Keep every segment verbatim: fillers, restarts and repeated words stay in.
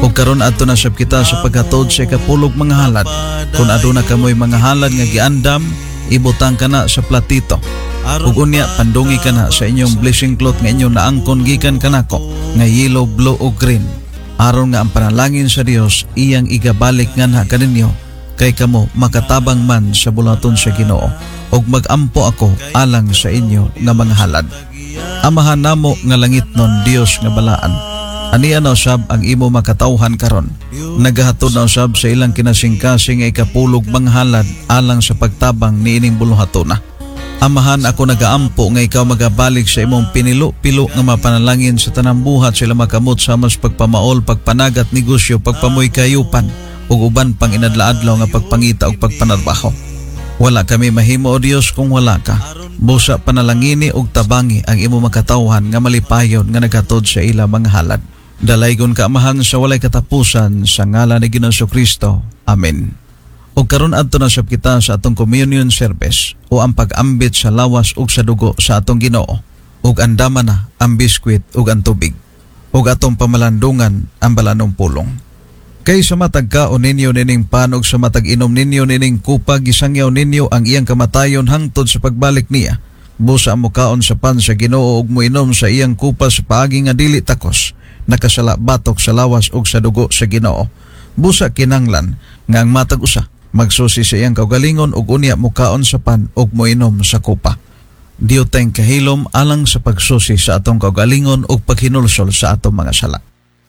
O karon adto na sab kita sa paghatod sa ikapulog mga halad. Kung aduna kamoy mga halad nga giandam, ibutang kana sa platito. Ug unya pandungi kana sa inyong blessing cloth nga inyong naangkon gikan kanako nga yellow, blue ug green. Aron nga ang panalangin sa Dios iyang igabalik nganha kaninyo kay kamo makatabang man sa bulaton sa Ginoo ug magampo ako alang sa inyo nga mga halad. Amahan namo nga langit non Dios nga balaan. Aniya na usab ang imo makatawhan karon. Nagahatod na usab sa ilang kinasingkasing nga ikapulog mga halad alang sa pagtabang niining buluhatona. Amahan ako nagaampo nga ikaw magabalik sa imong pinilo-pilo nga mapanalangin sa tanang buhat sila makamot sa mas pagpamaol, pagpanagat negosyo, pagpamoy kayupan ug uban pang inadlaadlaw nga pagpangita ug pagpanarbaho. Wala kami mahimo o Dios kung wala ka. Busa panalangini ug tabangi ang imo makatawhan nga malipayon nga naghatod sa ila mga halad. Dalaygon ka amahan sa walay katapusan sa ngalan ni Ginoong Kristo. Amen. O karon adto na sab kita sa atong communion service o ang pag-ambit sa lawas ug sa dugo sa atong Ginoo ug andama na ang biskwit ug ang tubig ug atong pamalandungan ang balanong pulong. Kay sa matag kaon ninyo nining pan ug sa matag inom ninyo nining kupa gisangyaw ninyo ang iyang kamatayon hangtod sa pagbalik niya. Busa mo kaon sa pan sa Ginoo ug moinom sa iyang kupa sa paagi nga dili takos nakasala batok sa lawas ug sa dugo sa Ginoo. Busa kinanglan nga ang matag usa magsusi sa iyang kaugalingon ug unya mukaon sa pan ug moinom sa kupa. Diyo tayong kahilom alang sa pagsusi sa atong kaugalingon ug paghinulsol sa atong mga sala.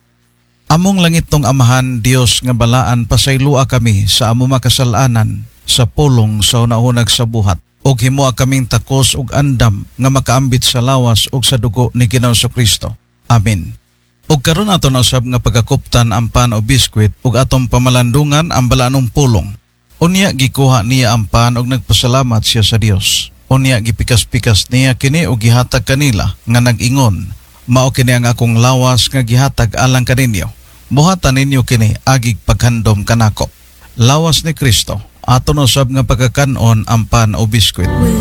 Among langit tong Amahan, Dios nga balaan, pasaylua kami sa amo makasalanan sa pulong sa unahunag sa buhat ug himoa kaming takos ug andam nga makaambit sa lawas ug sa dugo ni Ginoong Kristo. Amen. Ug karon ato na usab nga pagakuptan ang pan o biskwit ug atong pamalandungan ang balanong pulong. Unya gikuha niya ang pan ug nagpasalamat siya sa Dios. Unya gipikas-pikas niya kini ug gihatag kanila nga nag-ingon, mao kini ang akong lawas nga gihatag alang kaninyo. Buhatan ninyo kini agig paghandom kanako. Lawas ni Kristo. Ato na usab nga pagkakanon ang pan o biskwit.